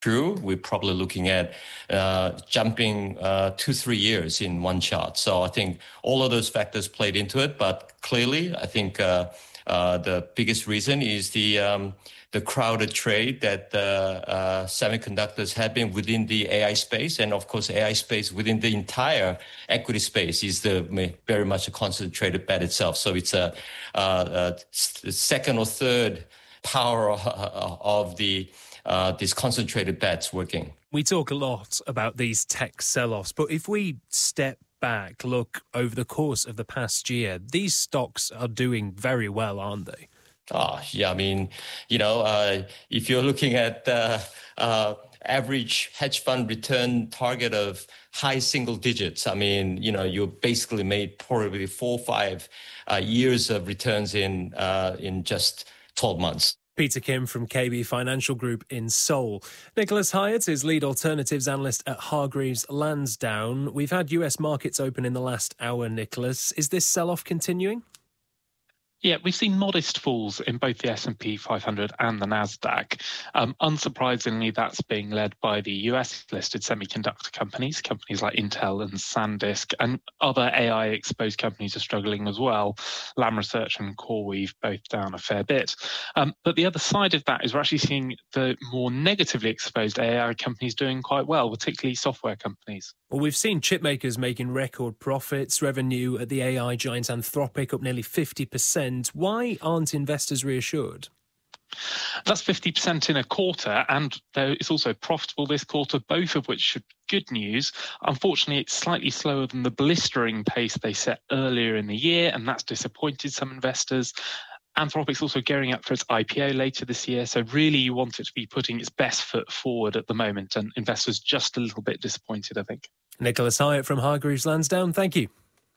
true, we're probably looking at jumping 2-3 years in one chart. So I think all of those factors played into it. But clearly, I think the biggest reason is the crowded trade that semiconductors have been within the AI space. And of course, AI space within the entire equity space is very much a concentrated bet itself. So it's a second or third power of these concentrated bets working. We talk a lot about these tech sell-offs, but if we step back, look over the course of the past year, these stocks are doing very well, aren't they? Yeah, I mean, if you're looking at average hedge fund return target of high single digits, I mean, you basically made probably 4 or 5 years of returns in just 12 months. Peter Kim from KB Financial Group in Seoul. Nicholas Hyatt is lead alternatives analyst at Hargreaves Lansdown. We've had US markets open in the last hour, Nicholas. Is this sell-off continuing? Yeah, we've seen modest falls in both the S&P 500 and the Nasdaq. Unsurprisingly, that's being led by the US-listed semiconductor companies like Intel and SanDisk, and other AI-exposed companies are struggling as well. Lam Research and CoreWeave both down a fair bit. But the other side of that is we're actually seeing the more negatively exposed AI companies doing quite well, particularly software companies. Well, we've seen chip makers making record profits, revenue at the AI giant Anthropic up nearly 50%. Why aren't investors reassured? That's 50% in a quarter, and it's also profitable this quarter, both of which should be good news. Unfortunately, it's slightly slower than the blistering pace they set earlier in the year, and that's disappointed some investors. Anthropic's also gearing up for its IPO later this year, so really you want it to be putting its best foot forward at the moment, and investors just a little bit disappointed, I think. Nicholas Hyatt from Hargreaves Lansdown, thank you.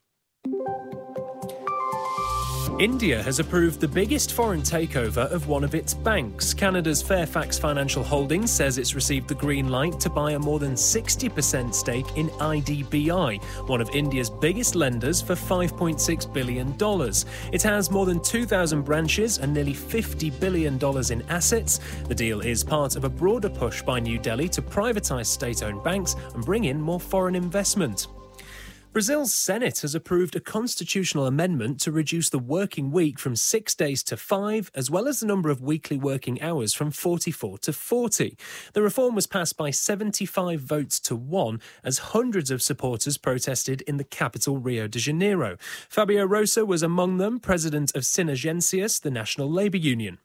India has approved the biggest foreign takeover of one of its banks. Canada's Fairfax Financial Holdings says it's received the green light to buy a more than 60% stake in IDBI, one of India's biggest lenders, for $5.6 billion. It has more than 2,000 branches and nearly $50 billion in assets. The deal is part of a broader push by New Delhi to privatise state-owned banks and bring in more foreign investment. Brazil's Senate has approved a constitutional amendment to reduce the working week from 6 days to 5, as well as the number of weekly working hours from 44 to 40. The reform was passed by 75 votes to 1, as hundreds of supporters protested in the capital, Rio de Janeiro. Fabio Rosa was among them, president of Sinagencias, the national labour union.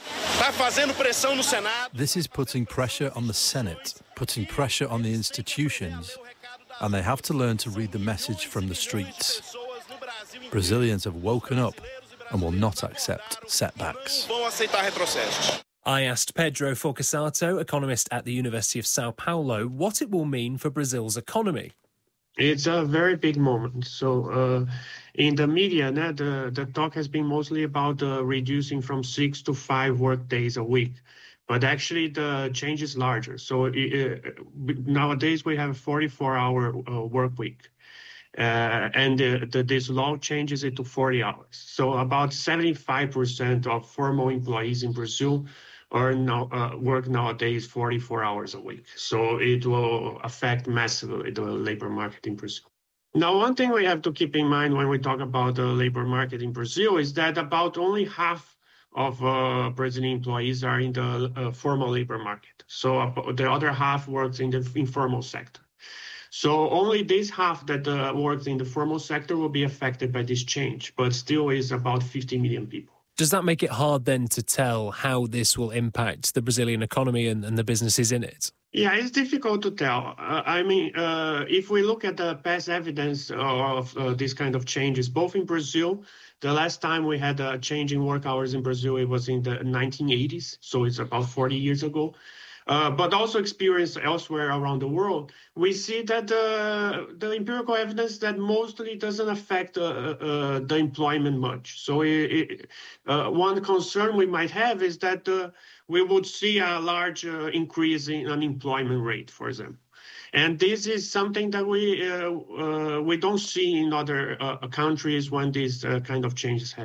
This is putting pressure on the Senate, putting pressure on the institutions, and they have to learn to read the message from the streets. Brazilians have woken up and will not accept setbacks. I asked Pedro Forcasato, economist at the University of Sao Paulo, what it will mean for Brazil's economy. It's a very big moment. So in the media, the talk has been mostly about reducing from 6 to 5 work days a week. But actually, the change is larger. So nowadays, we have a 44-hour work week. And this law changes it to 40 hours. So about 75% of formal employees in Brazil work nowadays 44 hours a week. So it will affect massively the labor market in Brazil. Now, one thing we have to keep in mind when we talk about the labor market in Brazil is that about only half of Brazilian employees are in the formal labor market. So the other half works in the informal sector. So only this half that works in the formal sector will be affected by this change, but still is about 50 million people. Does that make it hard then to tell how this will impact the Brazilian economy and the businesses in it? Yeah, it's difficult to tell. If we look at the past evidence of this kind of changes, both in Brazil, the last time we had a change in work hours in Brazil, it was in the 1980s, so it's about 40 years ago. But also experienced elsewhere around the world, we see that the empirical evidence that mostly doesn't affect the employment much. So one concern we might have is that we would see a large increase in unemployment rate, for example. And this is something that we don't see in other countries when these kind of changes happen.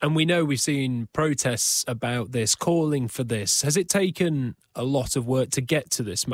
And we know we've seen protests about this, calling for this. Has it taken a lot of work to get to this